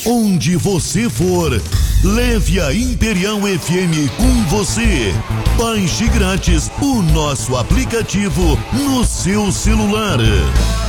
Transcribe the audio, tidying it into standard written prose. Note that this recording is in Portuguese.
Onde você for, leve a Imperial FM com você. Baixe grátis o nosso aplicativo no seu celular.